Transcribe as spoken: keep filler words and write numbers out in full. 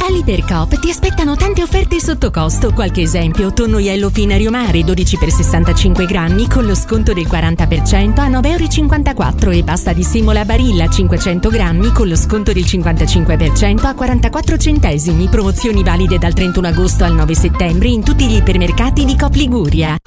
All'Ipercoop ti aspettano tante offerte sotto costo. Qualche esempio: tonno Yellow Finario Mare dodici per sessantacinque grammi con lo sconto del quaranta per cento a nove e cinquantaquattro euro e pasta di semola Barilla cinquecento grammi con lo sconto del cinquantacinque per cento a quarantaquattro centesimi. Promozioni valide dal trentuno agosto al nove settembre in tutti gli ipermercati di Coop Liguria.